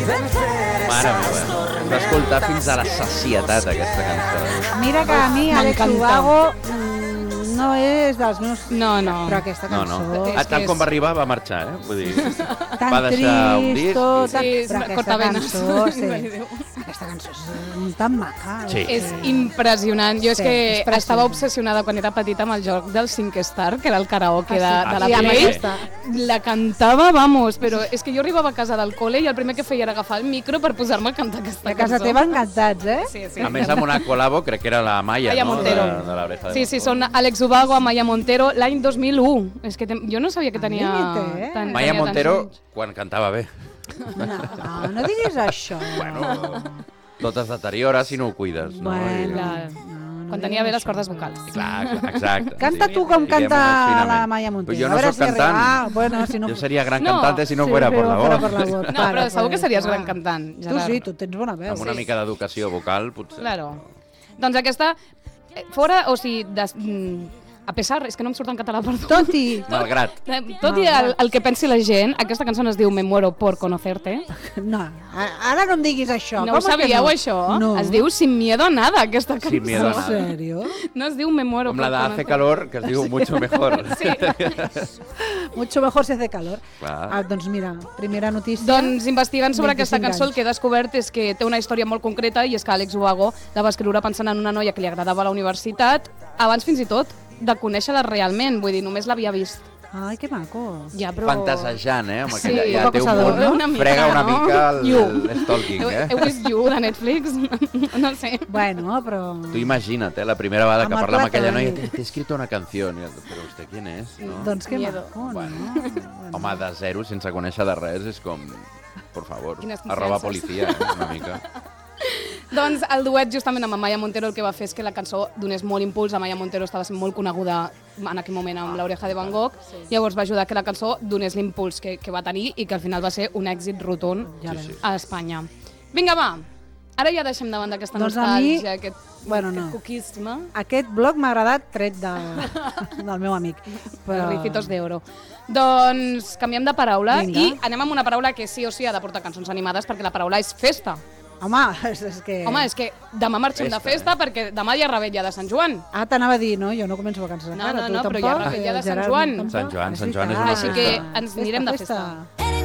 Mare meva, hem d'escoltar fins a la sacietat aquesta cançó. Mira que a mi Alex Ubago no és dels meus... No. Però aquesta cançó... Tal com va arribar va marxar, Vull dir, tan va deixar un trist, disc. tot... Sí, Però aquesta cortavenes. cançó, aquesta cançó és tan maca. Sí. És impressionant. Jo és Sí, que és preciosa. estava obsessionada quan era petita amb el joc del 5 Star, que era el karaoke de la sí, amb Play. aquesta. La cantava, vamos, però és que jo arribava a casa del col·le i el primer que feia era agafar el micro per posar-me a cantar aquesta A casa cançó. teva encantats, Sí. A més, amb una col·labo, crec que era la Maya, Maya no? Montero. De l'Oreja de Sí, Van Gogh. són Alex Ubago, Maya Montero, l'any 2001. És que jo no sabia que tenia... límit, eh? tenia Maya tants Montero, anys. quan cantava bé. No diguis això. Bueno, tot es deteriora si no ho cuides, no? Bueno. Clar. No Quan diguis tenia bé les això. cordes vocals. Clar, exacte. Canta tu com Diguem-ho canta finament. la Maya Montero. Pues jo no A veure soc cantant. Bueno, si no... Jo seria gran No, cantante si no sí, fuera por però la fuera voz. por la voz. No, però segur que series clar. gran cantant, Tu Gerard. sí, tu tens bona veu. Amb una mica d'educació vocal, potser. Claro. Doncs aquesta, fora, o sigui, a pesar, és que no em surt en català, perdó. Tot i... Malgrat. Tot i el que pensi la gent, aquesta cançó es diu Me muero por conocerte. No, ara no em diguis això. No ho Com és que sabíeu, no? això? No. Es diu Sin miedo a nada, aquesta cançó. Sin miedo a ¿En nada. serio? No es diu Me muero Com por la de Hace conocerte. calor, que es diu Mucho mejor. Sí. Mucho mejor si hace calor. Clar. Doncs mira, primera notícia. Doncs investigant sobre 25 aquesta cançó el anys. que he descobert és que té una història molt concreta i és que Alex Ubago la va escriure pensant en una noia que li agradava a la universitat abans fins i tot de conèixer-la realment, vull dir, només l'havia vist. Ai, que maco. Ja, però... Fantasejant, amb Sí, aquella... Ja poc té un acosador, punt, no? Una mica, frega una no? mica You. l'stalking, Heu vist You de Netflix? No sé. Bueno, però... Tu imagina't, la primera vegada que Amb el parla amb aquella plata de noia, nit. t'he escrito una canció. Però vostè quién és? No? Doncs que Miedo. maco, Bueno. no? Home, de zero, sense conèixer de res, és com... Por favor, Quines arroba confiances. policia, una mica. Doncs el duet justament amb Maya Montero el que va fer és que la cançó donés molt impuls. Maya Montero estava sent molt coneguda en aquell moment amb l'Oreja de Van Gogh, llavors va ajudar que la cançó donés l'impuls que va tenir i que al final va ser un èxit rotund Ja Sí, sí. a Espanya. Vinga, va! Ara ja deixem davant d'aquesta Doncs a mi- nostàlgia, aquest no. coquisme. Aquest blog m'ha agradat tret del meu amic. Però... Ricitos d'euro. Doncs canviem de paraula Vinga. i anem amb una paraula que sí o sí ha de portar cançons animades perquè la paraula és festa. Home, és que... Home, és que demà marxem de festa perquè demà hi ha Revetlla de Sant Joan. Ah, t'anava a dir, no? Jo no començo vacances No, encara. no, tu però hi ha tampoc, Revetlla de Sant Gerard, Joan. tampoc. Sant Joan és veritat. una Així que ens anirem de festa.